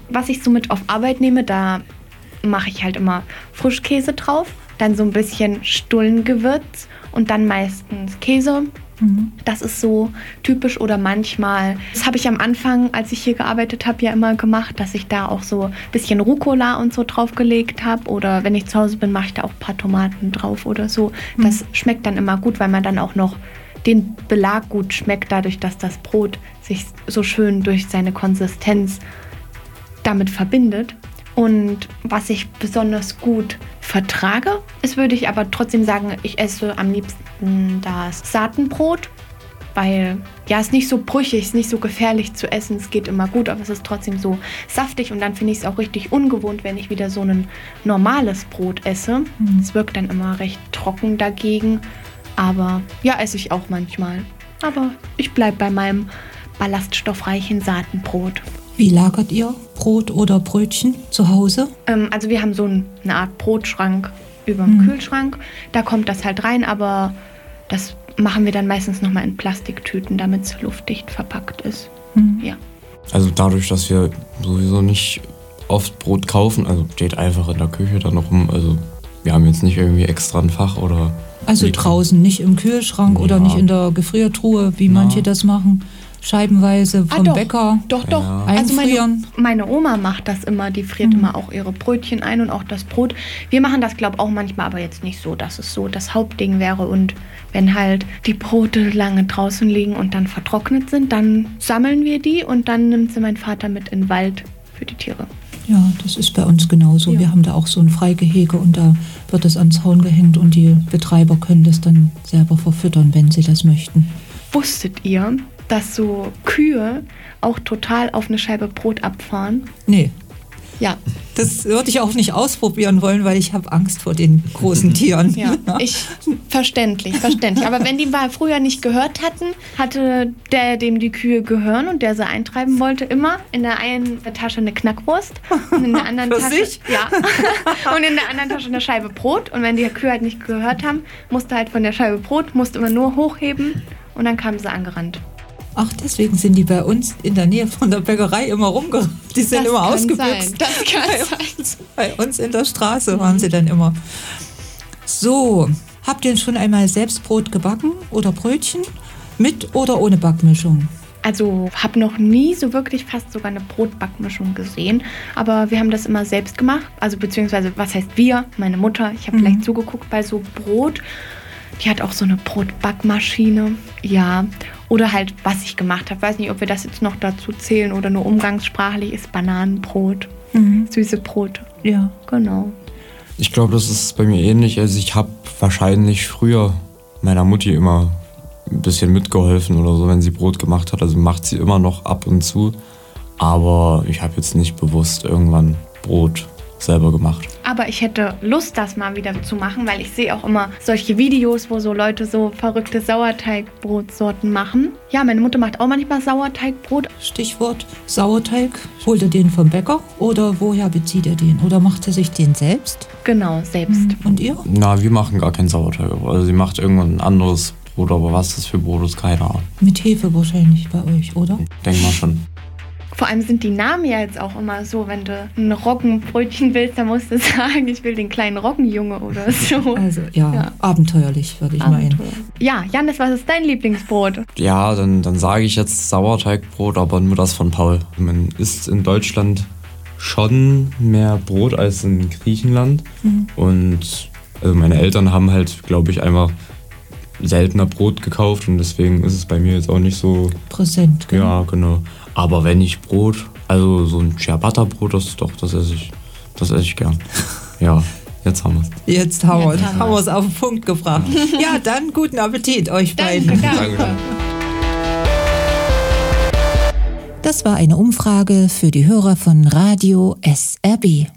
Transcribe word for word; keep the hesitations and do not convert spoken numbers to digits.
was ich so mit auf Arbeit nehme, da mache ich halt immer Frischkäse drauf, dann so ein bisschen Stullengewürz und dann meistens Käse. Mhm. Das ist so typisch oder manchmal, das habe ich am Anfang, als ich hier gearbeitet habe, ja immer gemacht, dass ich da auch so ein bisschen Rucola und so draufgelegt habe oder wenn ich zu Hause bin, mache ich da auch ein paar Tomaten drauf oder so. Mhm. Das schmeckt dann immer gut, weil man dann auch noch den Belag gut schmeckt, dadurch, dass das Brot sich so schön durch seine Konsistenz damit verbindet. Und was ich besonders gut vertrage, ist, würde ich aber trotzdem sagen, ich esse am liebsten das Saatenbrot, weil ja, es ist nicht so brüchig, es ist nicht so gefährlich zu essen, es geht immer gut, aber es ist trotzdem so saftig und dann finde ich es auch richtig ungewohnt, wenn ich wieder so ein normales Brot esse. Mhm. Es wirkt dann immer recht trocken dagegen, aber ja, esse ich auch manchmal. Aber ich bleibe bei meinem ballaststoffreichen Saatenbrot. Wie lagert ihr Brot oder Brötchen zu Hause? Ähm, also wir haben so ein, eine Art Brotschrank über dem mhm. Kühlschrank. Da kommt das halt rein, aber das machen wir dann meistens nochmal in Plastiktüten, damit es luftdicht verpackt ist. Mhm. Ja. Also dadurch, dass wir sowieso nicht oft Brot kaufen, also steht einfach in der Küche dann noch rum. Also wir haben jetzt nicht irgendwie extra ein Fach oder... Also draußen, nicht im Kühlschrank ja. oder nicht in der Gefriertruhe, wie ja. manche das machen. Scheibenweise vom ah, doch, Bäcker doch, doch. Ja. Also einfrieren. meine, meine Oma macht das immer, die friert mhm. immer auch ihre Brötchen ein und auch das Brot. Wir machen das, glaube ich, auch manchmal, aber jetzt nicht so, dass es so das Hauptding wäre. Und wenn halt die Brote lange draußen liegen und dann vertrocknet sind, dann sammeln wir die und dann nimmt sie mein Vater mit in den Wald für die Tiere. Ja, das ist bei uns genauso. Ja. Wir haben da auch so ein Freigehege und da wird es ans Zaun gehängt und die Betreiber können das dann selber verfüttern, wenn sie das möchten. Wusstet ihr, dass so Kühe auch total auf eine Scheibe Brot abfahren? Nee. Ja. Das würde ich auch nicht ausprobieren wollen, weil ich habe Angst vor den großen Tieren. Ja, ich, verständlich, verständlich. Aber wenn die mal früher nicht gehört hatten, hatte der, dem die Kühe gehören und der sie eintreiben wollte, immer in der einen Tasche eine Knackwurst und in der anderen Für Tasche sich? ja und in der anderen Tasche eine Scheibe Brot. Und wenn die Kühe halt nicht gehört haben, musste halt von der Scheibe Brot, musste immer nur hochheben und dann kamen sie angerannt. Ach, deswegen sind die bei uns in der Nähe von der Bäckerei immer rumgerannt. Die sind das immer kann ausgebüxt. Sein. Das kann bei, sein. Uns, bei uns in der Straße waren sie dann immer. So, habt ihr schon einmal selbst Brot gebacken oder Brötchen? Mit oder ohne Backmischung? Also habe noch nie so wirklich fast sogar eine Brotbackmischung gesehen, aber wir haben das immer selbst gemacht. Also beziehungsweise, was heißt wir? Meine Mutter. Ich habe mhm. vielleicht zugeguckt bei so Brot. Die hat auch so eine Brotbackmaschine. Ja. Oder halt, was ich gemacht habe. Weiß nicht, ob wir das jetzt noch dazu zählen oder nur umgangssprachlich ist Bananenbrot. Mhm. Süße Brote. Ja. Genau. Ich glaube, das ist bei mir ähnlich. Also ich habe wahrscheinlich früher meiner Mutti immer ein bisschen mitgeholfen oder so, wenn sie Brot gemacht hat. Also macht sie immer noch ab und zu. Aber ich habe jetzt nicht bewusst irgendwann Brot selber gemacht. Aber ich hätte Lust, das mal wieder zu machen, weil ich sehe auch immer solche Videos, wo so Leute so verrückte Sauerteigbrotsorten machen. Ja, meine Mutter macht auch manchmal Sauerteigbrot. Stichwort Sauerteig. Holt ihr den vom Bäcker oder woher bezieht ihr den? Oder macht ihr sich den selbst? Genau, selbst. Und ihr? Na, wir machen gar keinen Sauerteig. Also sie macht irgendwann ein anderes Brot, aber was das für Brot ist, keine Ahnung. Mit Hefe wahrscheinlich bei euch, oder? Denk mal schon. Vor allem sind die Namen ja jetzt auch immer so, wenn du ein Roggenbrötchen willst, dann musst du sagen, ich will den kleinen Roggenjunge oder so. Also ja, ja. abenteuerlich würde ich meinen. Ja, Jannis, was ist dein Lieblingsbrot? Ja, dann, dann sage ich jetzt Sauerteigbrot, aber nur das von Paul. Man isst in Deutschland schon mehr Brot als in Griechenland. Mhm. Und also meine Eltern haben halt, glaube ich, einfach seltener Brot gekauft und deswegen ist es bei mir jetzt auch nicht so präsent. Ja, genau. Aber wenn ich Brot, also so ein Ciabatta-Brot, das doch, das esse ich, das esse ich gern. Ja, jetzt haben wir es. Jetzt haben wir es haben wir's auf den Punkt gebracht. Ja, dann guten Appetit euch beiden. Danke, danke. Das war eine Umfrage für die Hörer von Radio S R B.